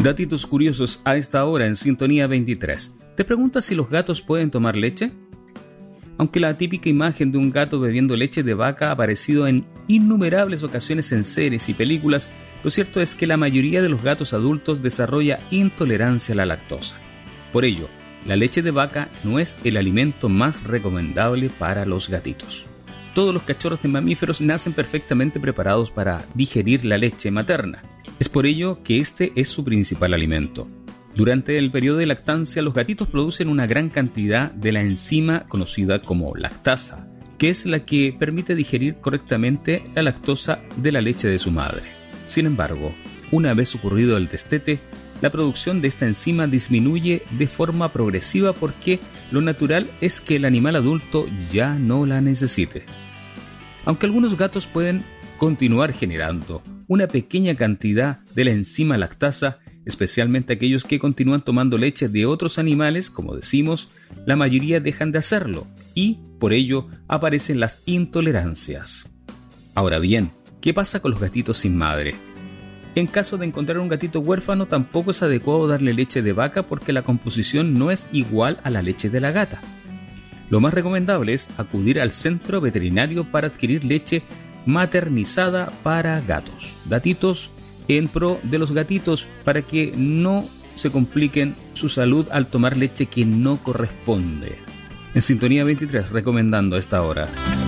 Datitos curiosos a esta hora en Sintonía 23. ¿Te preguntas si los gatos pueden tomar leche? Aunque la típica imagen de un gato bebiendo leche de vaca ha aparecido en innumerables ocasiones en series y películas, lo cierto es que la mayoría de los gatos adultos desarrolla intolerancia a la lactosa. Por ello, la leche de vaca no es el alimento más recomendable para los gatitos. Todos los cachorros de mamíferos nacen perfectamente preparados para digerir la leche materna. Es por ello que este es su principal alimento. Durante el periodo de lactancia, los gatitos producen una gran cantidad de la enzima conocida como lactasa, que es la que permite digerir correctamente la lactosa de la leche de su madre. Sin embargo, una vez ocurrido el destete, la producción de esta enzima disminuye de forma progresiva porque lo natural es que el animal adulto ya no la necesite. Aunque algunos gatos pueden continuar generando una pequeña cantidad de la enzima lactasa, especialmente aquellos que continúan tomando leche de otros animales, como decimos, la mayoría dejan de hacerlo y, por ello, aparecen las intolerancias. Ahora bien, ¿qué pasa con los gatitos sin madre? En caso de encontrar un gatito huérfano, tampoco es adecuado darle leche de vaca porque la composición no es igual a la leche de la gata. Lo más recomendable es acudir al centro veterinario para adquirir leche maternizada para gatos. Datitos en pro de los gatitos para que no se compliquen su salud al tomar leche que no corresponde. En Sintonía 23, recomendando a esta hora.